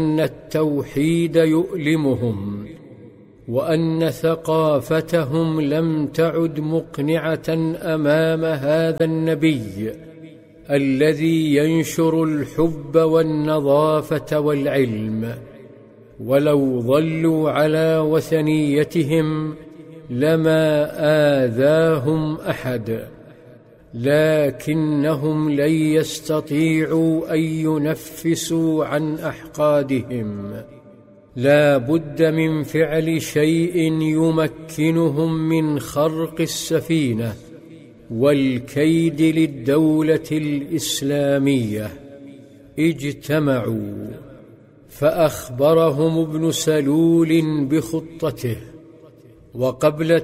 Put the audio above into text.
أن التوحيد يؤلمهم، وأن ثقافتهم لم تعد مقنعة أمام هذا النبي الذي ينشر الحب والنظافة والعلم. ولو ظلوا على وثنيتهم لما آذاهم أحد، لكنهم لن يستطيعوا أن ينفسوا عن أحقادهم. لا بد من فعل شيء يمكنهم من خرق السفينة والكيد للدولة الإسلامية. اجتمعوا، فأخبرهم ابن سلول بخطته، وقبل